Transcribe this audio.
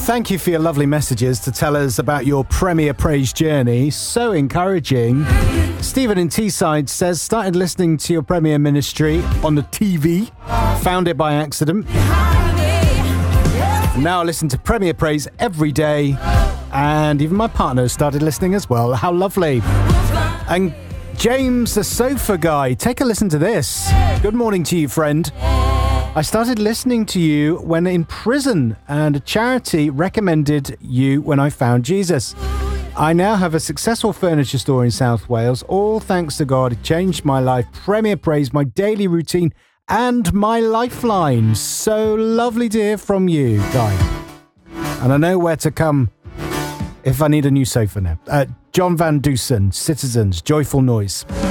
Thank you for your lovely messages to tell us about your Premier Praise journey. So encouraging. Stephen in Teesside says, started listening to your Premier ministry on the TV, found it by accident. Now I listen to Premier Praise every day, and even my partner started listening as well. How lovely. And James, the sofa guy, take a listen to this. Good morning to you, friend. I started listening to you when in prison, and a charity recommended you when I found Jesus. I now have a successful furniture store in South Wales. All thanks to God, it changed my life. Premier Praise, my daily routine and my lifeline. So lovely to hear from you, guy. And I know where to come if I need a new sofa now. John Van Dusen, Citizens, Joyful Noise.